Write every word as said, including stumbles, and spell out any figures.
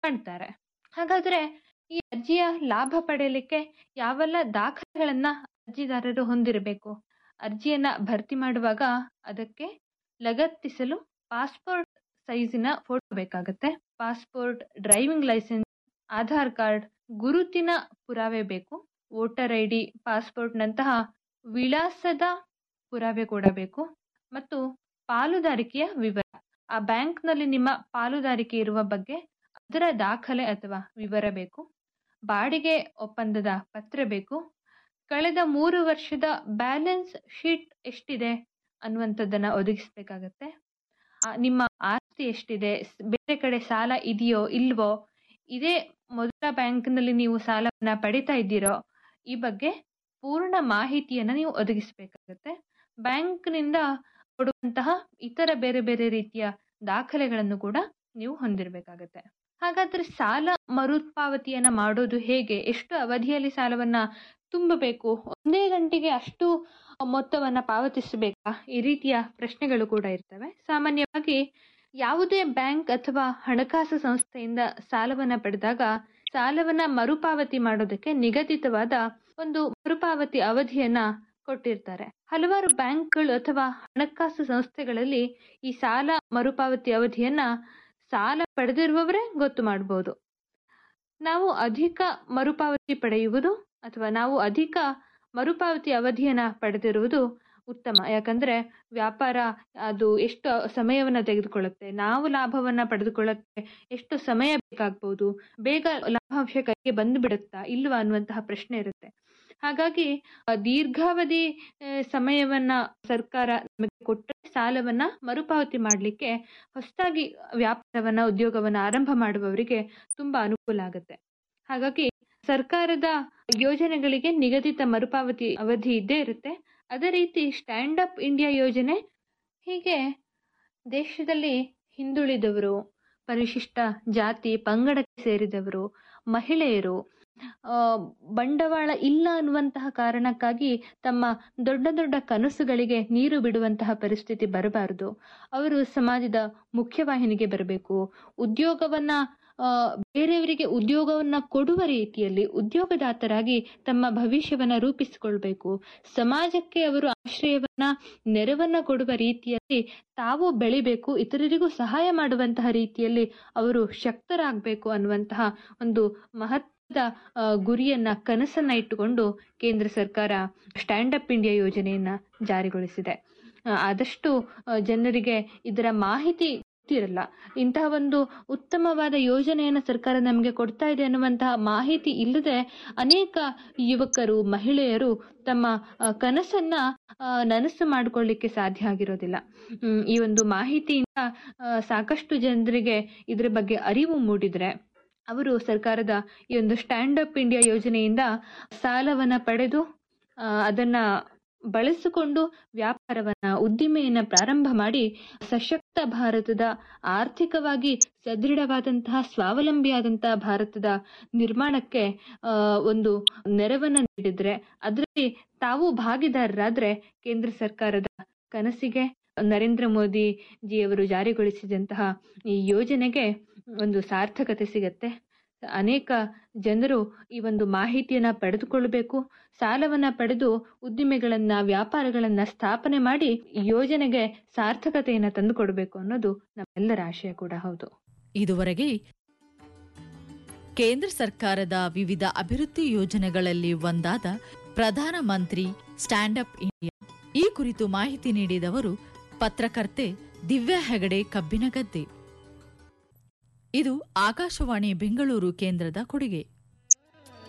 ಮಾಡ್ತಾರೆ. ಹಾಗಾದ್ರೆ ಈ ಅರ್ಜಿಯ ಲಾಭ ಪಡೆಯಲಿಕ್ಕೆ ಯಾವೆಲ್ಲ ದಾಖಲೆಗಳನ್ನ ಅರ್ಜಿದಾರರು ಹೊಂದಿರಬೇಕು? ಅರ್ಜಿಯನ್ನ ಭರ್ತಿ ಮಾಡುವಾಗ ಅದಕ್ಕೆ ಲಗತ್ತಿಸಲು ಪಾಸ್ಪೋರ್ಟ್ ಸೈಜಿನ ಫೋಟೋ ಬೇಕಾಗುತ್ತೆ. Passport, driving licence, Aadhaar card, ಗುರುತಿನ ಪುರಾವೆ ಬೇಕು. ವೋಟರ್ ಐ ಡಿ, ಪಾಸ್ಪೋರ್ಟ್‌ನಂತಹ ವಿಳಾಸದ ಪುರಾವೆ ಕೂಡ ಬೇಕು. ಮತ್ತು ಪಾಲುದಾರಿಕೆಯ ವಿವರ, ಆ ಬ್ಯಾಂಕ್‌ನಲ್ಲಿ ನಿಮ್ಮ ಪಾಲುದಾರಿಕೆ ಇರುವ ಬಗ್ಗೆ ಅದರ ದಾಖಲೆ ಅಥವಾ ವಿವರ ಬೇಕು. ಬಾಡಿಗೆ ಒಪ್ಪಂದದ ಪತ್ರ ಬೇಕು. ಕಳೆದ ಮೂರು ವರ್ಷದ ಬ್ಯಾಲೆನ್ಸ್ ಶೀಟ್ ಎಷ್ಟಿದೆ ಅನ್ನುವಂಥದ್ದನ್ನ ಒದಗಿಸಬೇಕಾಗತ್ತೆ. ನಿಮ್ಮ ಆಸ್ತಿ ಎಷ್ಟಿದೆ, ಬೇರೆ ಕಡೆ ಸಾಲ ಇದೆಯೋ ಇಲ್ವೋ, ಇದೇ ಮೊದಲ ಬ್ಯಾಂಕ್‌ನಲ್ಲಿ ನೀವು ಸಾಲವನ್ನ ಪಡಿತಾ ಇದ್ದೀರೋ, ಈ ಬಗ್ಗೆ ಪೂರ್ಣ ಮಾಹಿತಿಯನ್ನ ನೀವು ಒದಗಿಸಬೇಕಾಗತ್ತೆ. ಬ್ಯಾಂಕ್‌ನಿಂದ ಕೊಡುವಂತಹ ಇತರ ಬೇರೆ ಬೇರೆ ರೀತಿಯ ದಾಖಲೆಗಳನ್ನು ಕೂಡ ನೀವು ಹೊಂದಿರಬೇಕಾಗತ್ತೆ. ಹಾಗಾದ್ರೆ ಸಾಲ ಮರುಪಾವತಿಯನ್ನ ಮಾಡೋದು ಹೇಗೆ? ಎಷ್ಟು ಅವಧಿಯಲ್ಲಿ ಸಾಲವನ್ನ ತುಂಬಬೇಕು? ಒಂದೇ ಗಂಟೆಗೆ ಅಷ್ಟು ಮೊತ್ತವನ್ನ ಪಾವತಿಸಬೇಕಾ? ಈ ರೀತಿಯ ಪ್ರಶ್ನೆಗಳು ಕೂಡ ಇರ್ತವೆ. ಸಾಮಾನ್ಯವಾಗಿ ಯಾವುದೇ ಬ್ಯಾಂಕ್ ಅಥವಾ ಹಣಕಾಸು ಸಂಸ್ಥೆಯಿಂದ ಸಾಲವನ್ನ ಪಡೆದಾಗ ಸಾಲವನ್ನ ಮರುಪಾವತಿ ಮಾಡೋದಕ್ಕೆ ನಿಗದಿತವಾದ ಒಂದು ಮರುಪಾವತಿ ಅವಧಿಯನ್ನ ಕೊಟ್ಟಿರ್ತಾರೆ. ಹಲವಾರು ಬ್ಯಾಂಕ್‌ಗಳು ಅಥವಾ ಹಣಕಾಸು ಸಂಸ್ಥೆಗಳಲ್ಲಿ ಈ ಸಾಲ ಮರುಪಾವತಿ ಅವಧಿಯನ್ನ ಸಾಲ ಪಡೆದಿರುವವರೇ ಗೊತ್ತು ಮಾಡಬಹುದು. ನಾವು ಅಧಿಕ ಮರುಪಾವತಿ ಪಡೆಯುವುದು ಅಥವಾ ನಾವು ಅಧಿಕ ಮರುಪಾವತಿ ಅವಧಿಯನ್ನ ಪಡೆದಿರುವುದು ಉತ್ತಮ. ಯಾಕಂದ್ರೆ ವ್ಯಾಪಾರ ಅದು ಎಷ್ಟು ಸಮಯವನ್ನ ತೆಗೆದುಕೊಳ್ಳುತ್ತೆ, ನಾವು ಲಾಭವನ್ನ ಪಡೆದುಕೊಳ್ಳಕ್ಕೆ ಎಷ್ಟು ಸಮಯ ಬೇಕಾಗಬಹುದು, ಬೇಗ ಲಾಭಾಂಶ ಕೈಗೆ ಬಂದು ಬಿಡುತ್ತಾ ಇಲ್ವಾ ಅನ್ನುವಂತಹ ಪ್ರಶ್ನೆ ಇರುತ್ತೆ. ಹಾಗಾಗಿ ದೀರ್ಘಾವಧಿ ಸಮಯವನ್ನ ಸರ್ಕಾರ ನಮಗೆ ಕೊಟ್ಟರೆ ಸಾಲವನ್ನ ಮರುಪಾವತಿ ಮಾಡಲಿಕ್ಕೆ ಹೊಸದಾಗಿ ವ್ಯಾಪಾರವನ್ನ ಉದ್ಯೋಗವನ್ನ ಆರಂಭ ಮಾಡುವವರಿಗೆ ತುಂಬಾ ಅನುಕೂಲ ಆಗುತ್ತೆ. ಹಾಗಾಗಿ ಸರ್ಕಾರದ ಯೋಜನೆಗಳಿಗೆ ನಿಗದಿತ ಮರುಪಾವತಿ ಅವಧಿ ಇದ್ದೇ ಇರುತ್ತೆ. ಅದೇ ರೀತಿ ಸ್ಟ್ಯಾಂಡ್ ಅಪ್ ಇಂಡಿಯಾ ಯೋಜನೆ, ಹೀಗೆ ದೇಶದಲ್ಲಿ ಹಿಂದುಳಿದವರು, ಪರಿಶಿಷ್ಟ ಜಾತಿ ಪಂಗಡಕ್ಕೆ ಸೇರಿದವರು, ಮಹಿಳೆಯರು, ಬಂಡವಾಳ ಇಲ್ಲ ಅನ್ನುವಂತಹ ಕಾರಣಕ್ಕಾಗಿ ತಮ್ಮ ದೊಡ್ಡ ದೊಡ್ಡ ಕನಸುಗಳಿಗೆ ನೀರು ಬಿಡುವಂತಹ ಪರಿಸ್ಥಿತಿ ಬರಬಾರದು. ಅವರು ಸಮಾಜದ ಮುಖ್ಯವಾಹಿನಿಗೆ ಬರಬೇಕು. ಉದ್ಯೋಗವನ್ನ ಬೇರೆಯವರಿಗೆ ಉದ್ಯೋಗವನ್ನ ಕೊಡುವ ರೀತಿಯಲ್ಲಿ ಉದ್ಯೋಗದಾತರಾಗಿ ತಮ್ಮ ಭವಿಷ್ಯವನ್ನ ರೂಪಿಸಿಕೊಳ್ಬೇಕು. ಸಮಾಜಕ್ಕೆ ಅವರು ಆಶ್ರಯವನ್ನ, ನೆರವನ್ನ ಕೊಡುವ ರೀತಿಯಲ್ಲಿ ತಾವು ಬೆಳಿಬೇಕು. ಇತರರಿಗೂ ಸಹಾಯ ಮಾಡುವಂತಹ ರೀತಿಯಲ್ಲಿ ಅವರು ಶಕ್ತರಾಗಬೇಕು ಅನ್ನುವಂತಹ ಒಂದು ಮಹತ್ವದ ಗುರಿಯನ್ನ, ಕನಸನ್ನ ಇಟ್ಟುಕೊಂಡು ಕೇಂದ್ರ ಸರ್ಕಾರ ಸ್ಟ್ಯಾಂಡ್ ಅಪ್ ಇಂಡಿಯಾ ಯೋಜನೆಯನ್ನ ಜಾರಿಗೊಳಿಸಿದೆ. ಆದಷ್ಟು ಜನರಿಗೆ ಇದರ ಮಾಹಿತಿ ಇರಲ್ಲ. ಇಂತಹ ಒಂದು ಉತ್ತಮವಾದ ಯೋಜನೆಯನ್ನು ಸರ್ಕಾರ ನಮಗೆ ಕೊಡ್ತಾ ಇದೆ ಅನ್ನುವಂತಹ ಮಾಹಿತಿ ಇಲ್ಲದೆ ಅನೇಕ ಯುವಕರು, ಮಹಿಳೆಯರು ತಮ್ಮ ಕನಸನ್ನ ನನಸು ಮಾಡಿಕೊಳ್ಳಿಕ್ಕೆ ಸಾಧ್ಯ ಆಗಿರೋದಿಲ್ಲ. ಈ ಒಂದು ಮಾಹಿತಿಯಿಂದ ಸಾಕಷ್ಟು ಜನರಿಗೆ ಇದರ ಬಗ್ಗೆ ಅರಿವು ಮೂಡಿದ್ರೆ ಅವರು ಸರ್ಕಾರದ ಈ ಒಂದು ಸ್ಟ್ಯಾಂಡ್ ಅಪ್ ಇಂಡಿಯಾ ಯೋಜನೆಯಿಂದ ಸಾಲವನ್ನ ಪಡೆದು ಅದನ್ನ ಬಳಸಿಕೊಂಡು ವ್ಯಾಪಾರವನ್ನ, ಉದ್ದಿಮೆಯನ್ನ ಪ್ರಾರಂಭ ಮಾಡಿ ಸಶಕ್ತ ಭಾರತದ, ಆರ್ಥಿಕವಾಗಿ ಸದೃಢವಾದಂತಹ, ಸ್ವಾವಲಂಬಿಯಾದಂತಹ ಭಾರತದ ನಿರ್ಮಾಣಕ್ಕೆ ಆ ಒಂದು ನೆರವನ್ನ ನೀಡಿದ್ರೆ, ಅದರಲ್ಲಿ ತಾವು ಭಾಗಿದಾರರಾದ್ರೆ ಕೇಂದ್ರ ಸರ್ಕಾರದ ಕನಸಿಗೆ, ನರೇಂದ್ರ ಮೋದಿ ಜಿಯವರು ಜಾರಿಗೊಳಿಸಿದಂತಹ ಈ ಯೋಜನೆಗೆ ಒಂದು ಸಾರ್ಥಕತೆ ಸಿಗತ್ತೆ. ಅನೇಕ ಜನರು ಈ ಒಂದು ಮಾಹಿತಿಯನ್ನ ಪಡೆದುಕೊಳ್ಳಬೇಕು. ಸಾಲವನ್ನ ಪಡೆದು ಉದ್ದಿಮೆಗಳನ್ನ, ವ್ಯಾಪಾರಗಳನ್ನ ಸ್ಥಾಪನೆ ಮಾಡಿ ಯೋಜನೆಗೆ ಸಾರ್ಥಕತೆಯನ್ನ ತಂದುಕೊಡಬೇಕು ಅನ್ನೋದು ನಮ್ಮೆಲ್ಲರ ಆಶಯ ಕೂಡ ಹೌದು. ಇದುವರೆಗೆ ಕೇಂದ್ರ ಸರ್ಕಾರದ ವಿವಿಧ ಅಭಿವೃದ್ಧಿ ಯೋಜನೆಗಳಲ್ಲಿ ಒಂದಾದ Pradhan Mantri stand up India ಈ ಕುರಿತು ಮಾಹಿತಿ ನೀಡಿದವರು ಪತ್ರಕರ್ತೆ ದಿವ್ಯಾ ಹೆಗಡೆ ಕಬ್ಬಿನಗದ್ದೆ. ಇದು ಆಕಾಶವಾಣಿ ಬೆಂಗಳೂರು ಕೇಂದ್ರದ ಕೊಡುಗೆ.